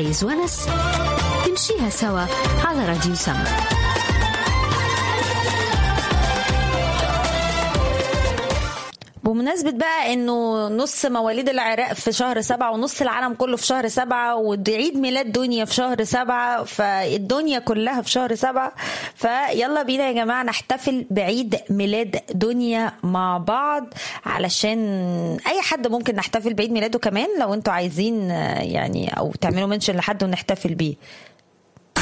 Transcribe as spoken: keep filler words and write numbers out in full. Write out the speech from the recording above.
عايز ونس؟ نمشيها سوا على راديو سما. بمناسبة بقى انه نص مواليد العراق في شهر سبعة ونص العالم كله في شهر سبعة وعيد ميلاد دنيا في شهر سبعة، فالدنيا كلها في شهر سبعة، فيلا بينا يا جماعة نحتفل بعيد ميلاد دنيا مع بعض، علشان اي حد ممكن نحتفل بعيد ميلاده كمان لو انتوا عايزين يعني، او تعملوا منشن لحد ونحتفل بيه.